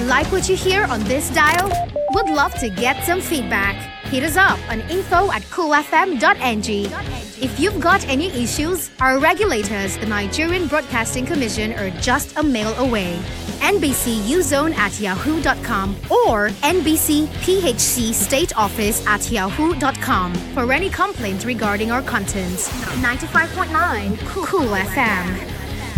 Like what you hear on this dial? Would love to get some feedback. Hit us up on info@coolfm.ng. If you've got any issues, our regulators, the Nigerian Broadcasting Commission, are just a mail away. NBCUzone@yahoo.com or NBCPHC State Office @yahoo.com for any complaints regarding our content. 95.9 Cool FM.